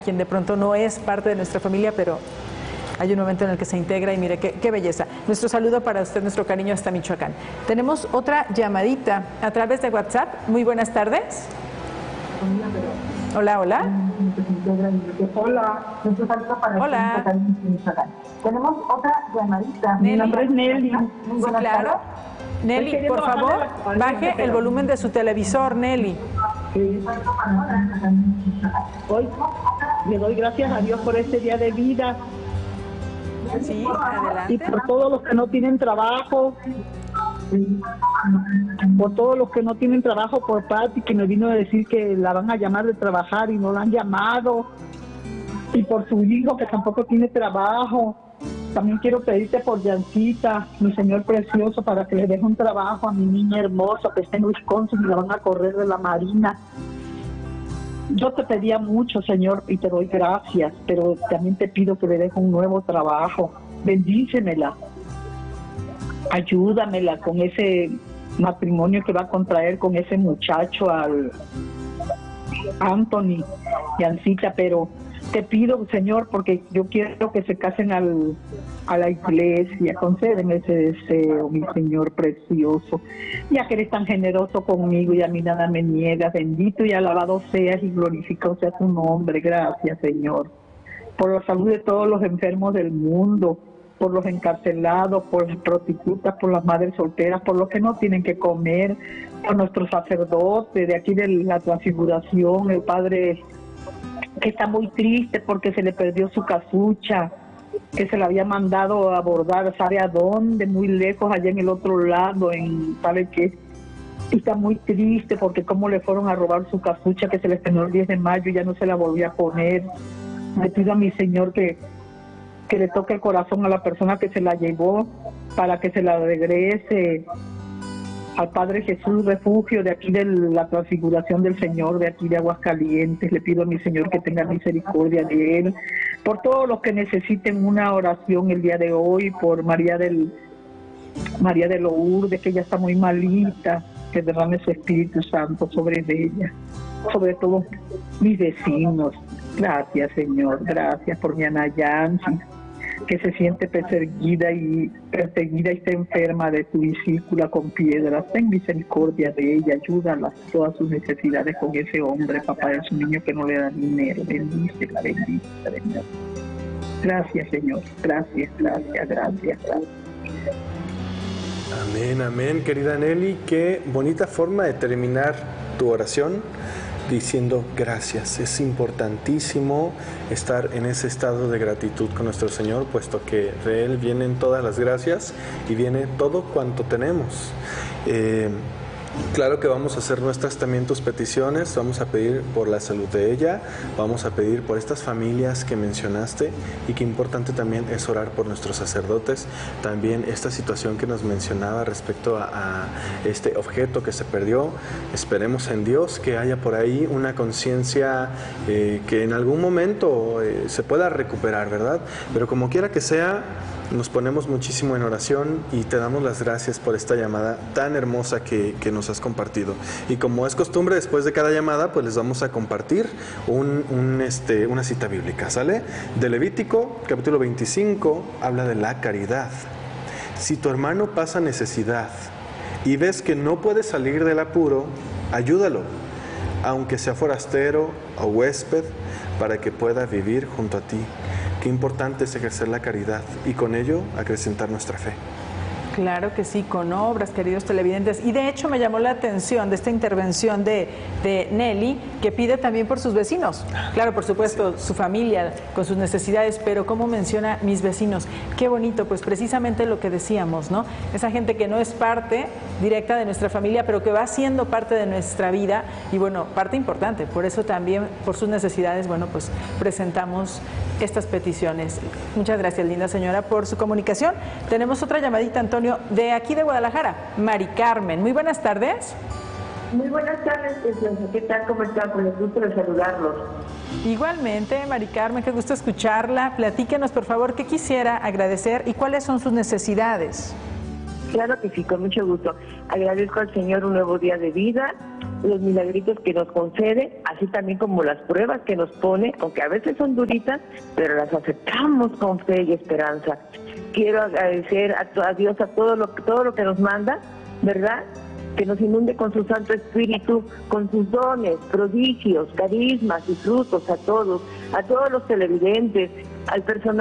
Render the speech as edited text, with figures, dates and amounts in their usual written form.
quien de pronto no es parte de nuestra familia, pero hay un momento en el que se integra y mire qué belleza. Nuestro saludo para usted, nuestro cariño hasta Michoacán. Tenemos otra llamadita a través de WhatsApp. Muy buenas tardes. Hola, hola. Hola, nuestro saludo para hola. Michoacán. Tenemos otra llamadita. Nelly. Mi nombre es Nelly. Sí, claro. Nelly, por favor, baje el volumen de su televisor, Nelly. Sí. Hoy le doy gracias a Dios por este día de vida. Sí, adelante. Y por todos los que no tienen trabajo. Por todos los que no tienen trabajo, por Pati, que me vino a decir que la van a llamar de trabajar y no la han llamado. Y por su hijo, que tampoco tiene trabajo. También quiero pedirte por Yancita, mi señor precioso, para que le deje un trabajo a mi niña hermosa que está en Wisconsin y la van a correr de la Marina. Yo te pedía mucho, Señor, y te doy gracias, pero también te pido que le deje un nuevo trabajo. Bendícemela. Ayúdamela con ese matrimonio que va a contraer con ese muchacho, al Anthony, Yancita, pero te pido, Señor, porque yo quiero que se casen a la iglesia. Concédeme ese deseo, mi Señor precioso. Ya que eres tan generoso conmigo y a mí nada me niegas. Bendito y alabado seas y glorificado sea tu nombre. Gracias, Señor. Por la salud de todos los enfermos del mundo, por los encarcelados, por las prostitutas, por las madres solteras, por los que no tienen que comer, por nuestro sacerdote de aquí de la Transfiguración, el Padre que está muy triste porque se le perdió su casucha, que se la había mandado a abordar, ¿sabe a dónde? Muy lejos, allá en el otro lado, en ¿sabe qué? Y está muy triste porque cómo le fueron a robar su casucha que se le estrenó el 10 de mayo y ya no se la volvió a poner. Le pido a mi Señor que le toque el corazón a la persona que se la llevó para que se la regrese al Padre Jesús, refugio de aquí de la Transfiguración del Señor, de aquí de Aguascalientes. Le pido a mi Señor que tenga misericordia de él, por todos los que necesiten una oración el día de hoy, por María de Lourdes, que ella está muy malita, que derrame su Espíritu Santo sobre ella, sobre todo mis vecinos. Gracias, Señor, gracias por mi Ana Yancy, que se siente perseguida y está enferma de su vesícula con piedras. Ten misericordia de ella, ayúdala todas sus necesidades con ese hombre, papá de su niño que no le da dinero. Bendícela, bendícela. Gracias, Señor, gracias. Amén, amén, querida Nelly. Qué bonita forma de terminar tu oración, diciendo gracias. Es importantísimo estar en ese estado de gratitud con nuestro Señor, puesto que de Él vienen todas las gracias y viene todo cuanto tenemos. Claro que vamos a hacer nuestras también tus peticiones, vamos a pedir por la salud de ella, vamos a pedir por estas familias que mencionaste, y qué importante también es orar por nuestros sacerdotes. También esta situación que nos mencionaba respecto a este objeto que se perdió, esperemos en Dios que haya por ahí una conciencia que en algún momento se pueda recuperar, ¿verdad? Pero como quiera que sea, nos ponemos muchísimo en oración y te damos las gracias por esta llamada tan hermosa que nos has compartido. Y como es costumbre, después de cada llamada, pues les vamos a compartir una cita bíblica, ¿sale? De Levítico, capítulo 25, habla de la caridad. Si tu hermano pasa necesidad y ves que no puede salir del apuro, ayúdalo, aunque sea forastero o huésped, para que pueda vivir junto a ti. Qué importante es ejercer la caridad y con ello acrecentar nuestra fe. Claro que sí, con obras, queridos televidentes. Y de hecho me llamó la atención de esta intervención de Nelly, que pide también por sus vecinos. Claro, por supuesto, su familia con sus necesidades, pero como menciona mis vecinos. Qué bonito, pues precisamente lo que decíamos, ¿no? Esa gente que no es parte directa de nuestra familia, pero que va siendo parte de nuestra vida y, bueno, parte importante. Por eso también, por sus necesidades, bueno, pues presentamos estas peticiones. Muchas gracias, linda señora, por su comunicación. Tenemos otra llamadita, Antonio, de aquí de Guadalajara, Mari Carmen. Muy buenas tardes. Muy buenas tardes, preciosa. ¿Qué tal? ¿Cómo están? Con el gusto de saludarlos. Igualmente, Mari Carmen, qué gusto escucharla. Platíquenos, por favor, qué quisiera agradecer y cuáles son sus necesidades. Claro que sí, con mucho gusto. Agradezco al Señor un nuevo día de vida. los milagritos que nos concede, así también como las pruebas que nos pone, aunque a veces son duritas, pero las aceptamos con fe y esperanza. Quiero agradecer a Dios a todo lo que nos manda, ¿verdad? Que nos inunde con su Santo Espíritu, con sus dones, prodigios, carismas y frutos a todos los televidentes, al personal